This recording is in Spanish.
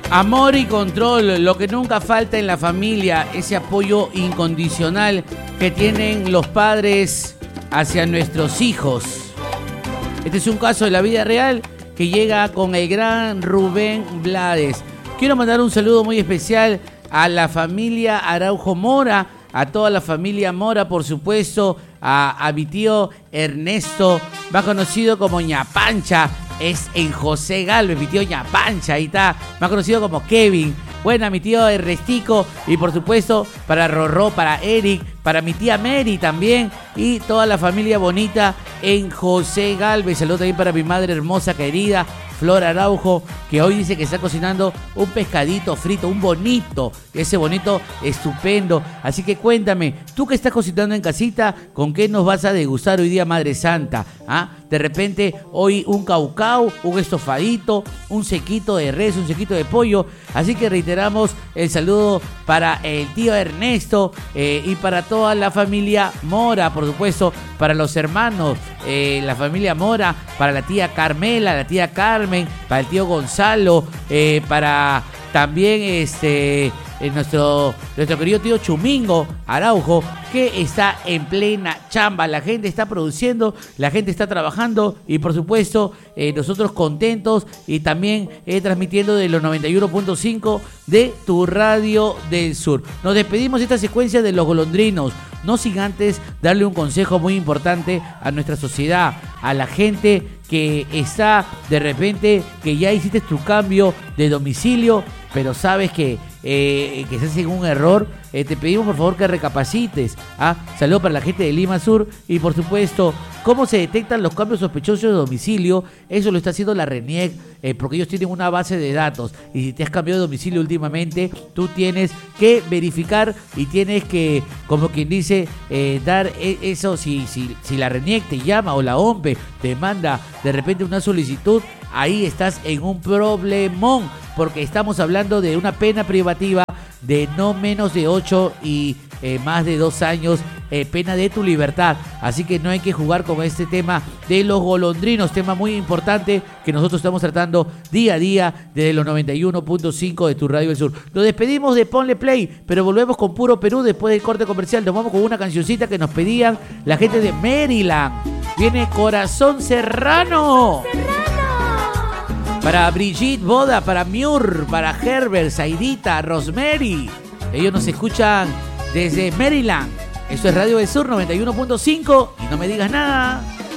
Amor y control, lo que nunca falta en la familia, ese apoyo incondicional que tienen los padres hacia nuestros hijos. Este es un caso de la vida real que llega con el gran Rubén Blades. Quiero mandar un saludo muy especial a la familia Araujo Mora, a toda la familia Mora, por supuesto, a mi tío Ernesto, más conocido como Ñapancha, es en José Galvez, mi tío Ñapancha, ahí está, más conocido como Kevin. Bueno, a mi tío Ernestico y por supuesto para Rorró, para Eric, para mi tía Mary también y toda la familia bonita en José Galvez. Saludos también para mi madre hermosa, querida, Flor Araujo, que hoy dice que está cocinando un pescadito frito, un bonito, ese bonito estupendo. Así que cuéntame, tú que estás cocinando en casita, ¿con qué nos vas a degustar hoy día, Madre Santa? ¿Ah? De repente hoy un caucao, un estofadito, un sequito de res, un sequito de pollo. Así que reiteramos el saludo para el tío Ernesto y para toda la familia Mora, por supuesto, para los hermanos, la familia Mora, para la tía Carmela, la tía Carmen, para el tío Gonzalo, para también nuestro querido tío Chumingo Araujo, que está en plena chamba. La gente está produciendo, la gente está trabajando y por supuesto nosotros contentos y también transmitiendo de los 91.5 de tu radio del sur. Nos despedimos de esta secuencia de los golondrinos, no sin antes darle un consejo muy importante a nuestra sociedad, a la gente que está de repente, que ya hiciste tu cambio de domicilio, pero sabes que se hace un error. Te pedimos por favor que recapacites. Saludos para la gente de Lima Sur. Y por supuesto, ¿cómo se detectan los cambios sospechosos de domicilio? Eso lo está haciendo la RENIEC, porque ellos tienen una base de datos. Y si te has cambiado de domicilio últimamente, tú tienes que verificar y tienes que, como quien dice, dar eso. Si la RENIEC te llama o la OMPE te manda de repente una solicitud, ahí estás en un problemón, porque estamos hablando de una pena privativa de no menos de 8 y más de 2 años, pena de tu libertad. Así que no hay que jugar con este tema de los golondrinos, tema muy importante que nosotros estamos tratando día a día desde los 91.5 de tu radio del sur. Nos despedimos de Ponle Play, pero volvemos con Puro Perú después del corte comercial. Nos vamos con una cancioncita que nos pedían la gente de Maryland. Viene Corazón Serrano. Para Brigitte Boda, para Miur, para Herbert, Zairita, Rosemary. Ellos nos escuchan desde Maryland. Esto es Radio del Sur 91.5 y no me digas nada.